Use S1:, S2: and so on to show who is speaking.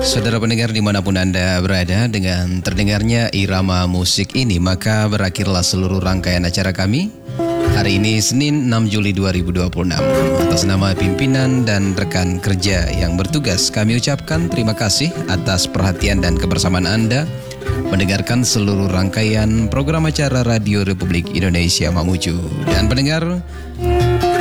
S1: Saudara pendengar dimanapun Anda berada, dengan terdengarnya irama musik ini maka berakhirlah seluruh rangkaian acara kami hari ini Senin 6 Juli 2026. Atas nama pimpinan dan rekan kerja yang bertugas, kami ucapkan terima kasih atas perhatian dan kebersamaan Anda mendengarkan seluruh rangkaian program acara Radio Republik Indonesia Mamuju. Dan pendengar,